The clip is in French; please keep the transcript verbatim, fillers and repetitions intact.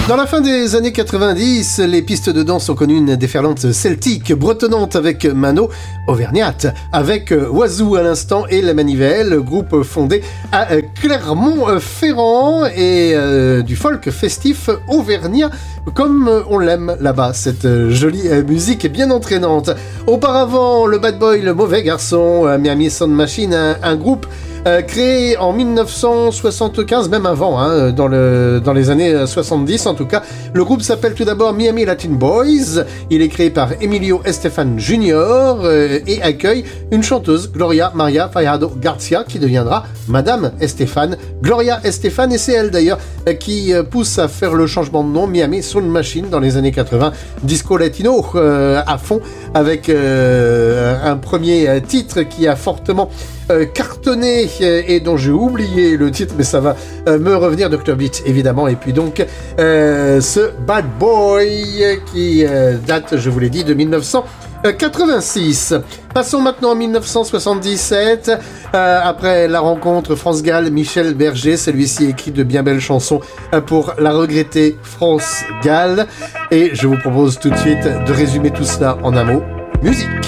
Dans la fin des années quatre-vingt-dix, les pistes de danse ont connu une déferlante celtique, bretonnante avec Mano, auvergnate avec Oiseau à l'instant et La Manivelle, groupe fondé à Clermont-Ferrand et euh, du folk festif auvergnat, comme on l'aime là-bas, cette jolie musique bien entraînante. Auparavant, le Bad Boy, le mauvais garçon, Miami Sound Machine, un, un groupe Euh, créé en dix-neuf cent soixante-quinze, même avant, hein, dans, le, dans les années soixante-dix en tout cas. Le groupe s'appelle tout d'abord Miami Latin Boys. Il est créé par Emilio Estefan Junior euh, et accueille une chanteuse, Gloria Maria Fajardo Garcia, qui deviendra Madame Estefan. Gloria Estefan, et c'est elle d'ailleurs euh, qui euh, pousse à faire le changement de nom, Miami Sound Machine, dans les années quatre-vingts. Disco latino euh, à fond, avec euh, un premier euh, titre qui a fortement Euh, cartonné euh, et dont j'ai oublié le titre, mais ça va euh, me revenir, docteur Beat évidemment, et puis donc euh, ce Bad Boy qui euh, date, je vous l'ai dit, de dix-neuf cent quatre-vingt-six. Passons maintenant en dix-neuf cent soixante-dix-sept, euh, après la rencontre France Gall, Michel Berger, celui-ci écrit de bien belles chansons euh, pour la regrettée France Gall, et je vous propose tout de suite de résumer tout cela en un mot: musique.